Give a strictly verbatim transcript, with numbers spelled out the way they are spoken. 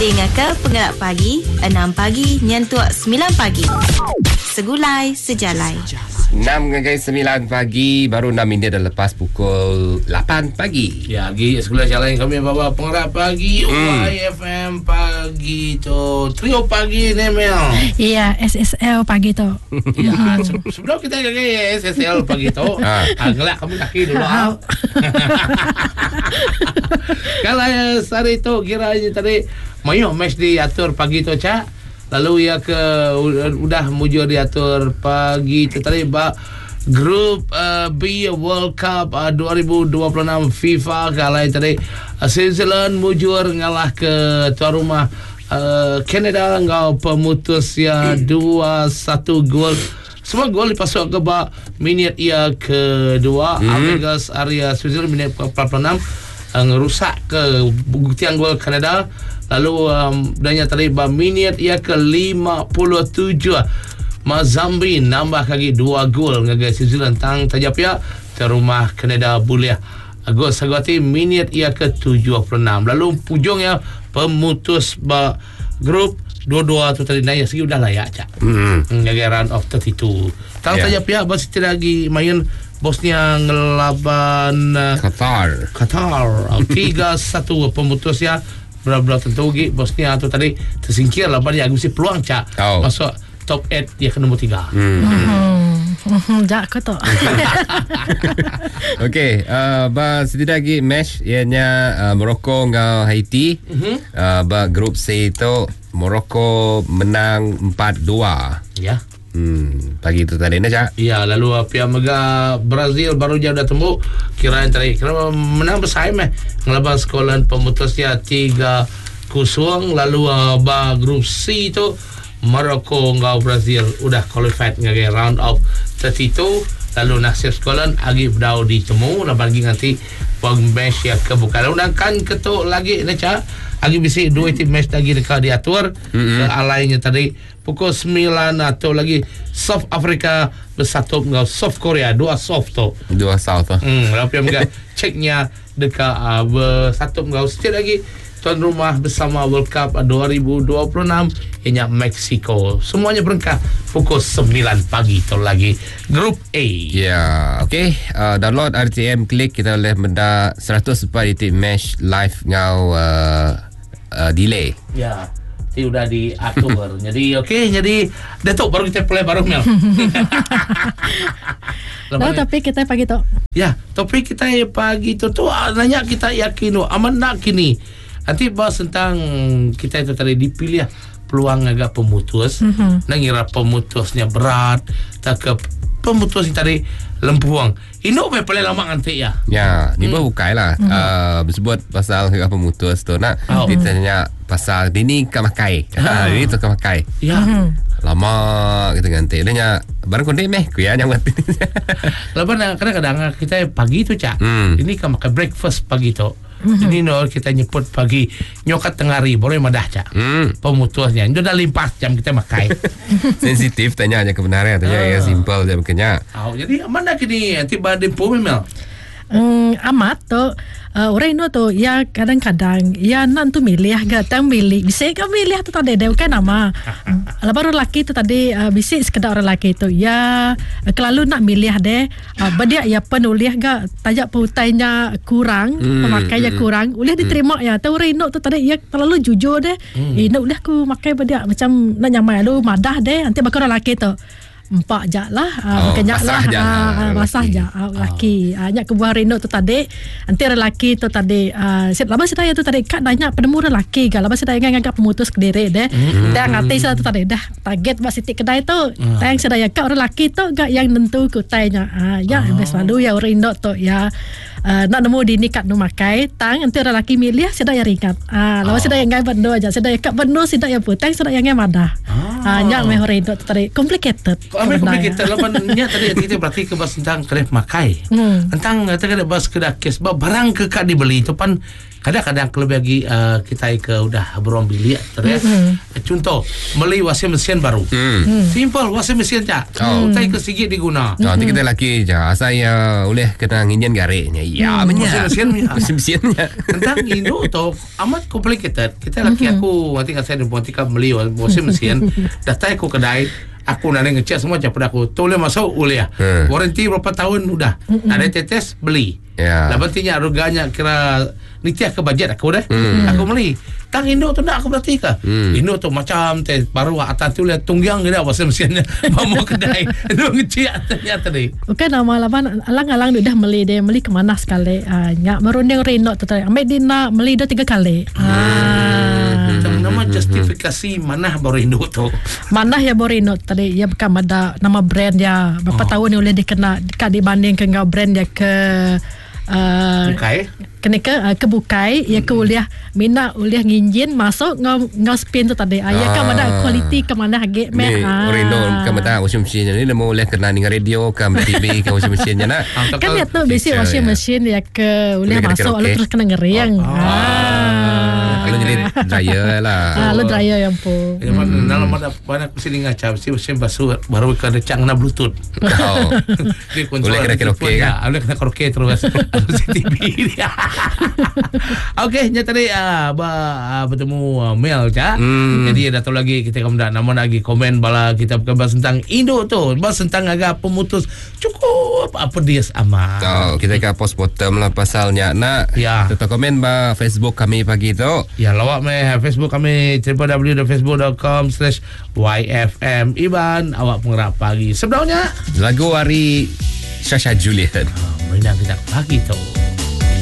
Dengar ke Penggerak Pagi enam pagi nyentuh sembilan pagi. Segulai sejalai. enam hingga sembilan pagi, baru enam minit dah lepas pukul lapan pagi. Ya, lagi sekolah jalan kami bawa Penggerak Pagi hmm. Y F M pagi tu. Trio pagi ni Mel. Iya, S S L pagi tu. Ya, se- sebelum kita ke S S L pagi tu, ah, gelak kami kaki dulu. Ah. Kalau hari tu kiranya tadi mayu match diatur pagi tu Cak. Lalu ya ke udah mujur diatur pagi tu tadi ba grup uh, B World Cup uh, dua ribu dua puluh enam FIFA kalau tadi uh, Switzerland mujur ngalah ke tuan rumah uh, Canada ngau pemutus ya dua satu gol. Semua gol dipasuk ke ba minit ia kedua. Mm-hmm. Amegas area Switzerland minit empat puluh enam uh, ngerusak ke buktian gol Canada. Lalu um, danya tadi ba minit ia ke lima puluh tujuh. Mazambi nambah lagi dua gol ngagai Switzerland tang tajapia terumah Canada boleh gol sagati minit ia ke tujuh puluh enam. Lalu pujungnya pemutus ba grup dua-dua tu tadi naik segi udah layak Cak. Hmm. Ngagai round of tiga puluh dua. Tang yeah. tajapia ba situ lagi main Bosnia ngelaban uh, Qatar. Qatar tiga satu pemutus ya. Berat-berat tentu lagi Bosnia tu tadi tersingkir lah pada agak mesti peluang Cak oh. masuk top lapan dia ke nombor tiga. Hmm. Hmm. Jak kau tu. Okey, uh, ba setidak lagi match ianya uh, Morocco dengan Haiti. Uh-huh. Uh, ba grup C tu Morocco menang empat dua. Ya. Hmm, pagi tu tadi nak Cak. Ya, lalu pihak mega Brazil baru je dah tembuk kirain tadi kira menang bersaing meh ngelaban sekolah pemutusnya tiga kosong. Lalu uh, ba grup C tu Morocco ngau Brazil udah qualified ngagai round of tiga puluh dua. Lalu nasib sekolah agi berdau ditemu nak bagi nanti pang match ya kebuka. Lalu kan ketuk lagi nak Cak agi bisi dua tim match lagi dekat diatur. Mm-hmm. Alainya tadi pukul sembilan atau lagi South Africa bersatu dengan South Korea. Dua soft tu. Dua south tu. Hmm, lalu yang ceknya dekat uh, bersatu dengan setiap lagi tuan rumah bersama World Cup dua ribu dua puluh enam ianya Mexico. Semuanya berengkah pukul sembilan pagi tu lagi grup A. Ya, yeah, okey. Uh, download R T M klik kita boleh benda seratus empat detik match live ngau uh, uh, delay. Ya. Yeah. Itu sudah diatur. Jadi okey, jadi Datuk baru kita play baru Mel. Lalu tapi kita pagi tu. Ya, tapi kita pagi tu tu nanya kita yakin aman nak kini. Nanti bahas tentang kita itu tadi dipilih peluang agak pemutus. Mm-hmm. Nangira pemutusnya berat, tak ke pemutus yang tadi lempuang. Ini apa paling lama nanti ya? Ya, ni hmm. bukai lah. Hmm. Uh, sebut pasal agak pemutus tu nak. Oh. Kita tanya pasal ini kamakai. Ha, ini tu kamakai. Ya. Hmm. Lama kita ganti. Dia nya barang konde meh ku ya nyang ganti. Lepas kadang-kadang kita pagi tu Cak. Hmm. Ini kamakai breakfast pagi tu. Mm-hmm. Jadi no kita nyebut pagi nyokat tengah hari boleh madah Cak. Mm. Pemutusnya itu dah limpas jam kita makai. Sensitif tanya aja kebenaran tanya uh. ya simple je makanya. Oh, jadi mana kini nanti badin pun Mel. Um, amat tu uh, orang itu tu ya kadang-kadang ya nan tu milih gatang milih bisa kan milih tu tadi dia kan nama lepas orang lelaki tu tadi uh, bisa sekedar orang lelaki tu ya kalau nak milih deh uh, dia ya penulis gak tajak pautainya kurang hmm, pemakainya hmm, kurang boleh diterima hmm. ya tu orang itu tu tadi ya terlalu jujur deh hmm. eh nak boleh aku makai dia macam nak nyamai lu madah deh nanti bakal orang lelaki tu empat jak lah uh, oh, kenyak lah uh, basah jak uh, laki uh, nyak kebuah reno tu tadi nanti lelaki tu tadi uh, lama sedaya tu tadi kat banyak penemu lelaki kan lama sedaya ngagak pemutus kediri deh mm-hmm. dan ngati sedaya tu tadi dah target buat sitik kedai tu mm. tang sedaya kat orang lelaki tu gak yang nentu kutainya uh, ya oh. selalu ya orang Indo tu ya Uh, nak nemu di nikat nu makai tang nanti orang lelaki milih sedaya ringat ah uh, lawan oh. sedaya ngai bendo aja sedaya kat bendo sedaya putang sedaya ngai madah ah. Ah, nya meh hore itu tadi complicated. Kami complicated lawannya tadi kita berarti ke bas tentang kedai makai. Hmm. Tentang kita bas kedai kes barang ke kak dibeli itu pan kadang-kadang kalau bagi uh, kita ke udah berom bilik tadi. Mm-hmm. Contoh beli washing mesin baru. Mm. Simple washing mesin cak. Oh. Utai ke sikit diguna. Oh, nanti kita laki je. Saya boleh kena nginjen gareknya. Ya, hmm. benar. Washing mesin. Washing mesinnya. Tentang Indo tu amat complicated. Kita laki aku nanti kan saya nanti kan beli washing mesin. Datang aku kedai. Aku nak ngecek semua pada aku. Toleh masuk boleh. Hmm. Warranty berapa tahun udah. Mm-hmm. Ada tetes beli. Ya. Yeah. Lepas harganya kira nitiah ke bajet aku dah. Hmm. Aku beli. Tang Indo tu nak aku berarti ke? Hmm. Indo tu macam teh baru atas tu lihat tunggang dia washing mesinnya. Mau kedai. Indo ngecek ternyata tadi. Bukan nama lawan alang-alang dah beli dia beli ke mana sekali. Ah, nyak merunding reno tu tadi. Ambil dia nak beli dah tiga kali. Ah. Nama justifikasi mana baru Indo tu? Mana ya baru Indo tadi ya bukan ada nama brand ya. Berapa oh. tahun ni boleh dikena dekat dibanding ke brand dia ke uh, Bukai? Kena ke uh, ke Bukai ya ke uliah mina uliah nginjin masuk ngau ngau spin tu tadi. Ah. Ya kan ada kualiti ke mana harga meh. Ah. Indo ke mana washing machine ni dia mau boleh kena dengan radio ke T V ke washing machine nya nak. Kan dia tu basic washing machine ya ke uliah masuk lalu terus kena ngeriang. Oh. Ah. Kalau jadi dryer lah. Ah, lo dryer yang pun. Ya, hmm. Dalam ada banyak sini ngaca, mesti mesin basuh baru ke decang na bluetooth. Oh. Boleh kena karaoke kan? Boleh kena karaoke terus. T V. Okey, nya tadi ah uh, bertemu uh, Mel ja. Hmm. Jadi ada tahu lagi kita kemudian nama lagi komen bala kita bahas tentang Indo tu, bahas tentang agak pemutus cukup apa dia amat. Oh, kita ke post bottom lah pasalnya nak. Ya. Kita komen ba Facebook kami pagi tu. Ya, lawak meh Facebook kami w w w dot facebook dot com slash y f m. Iban awak pengerap pagi. Sebenarnya lagu hari Sasha Juliet. Oh, mainan kita pagi tu.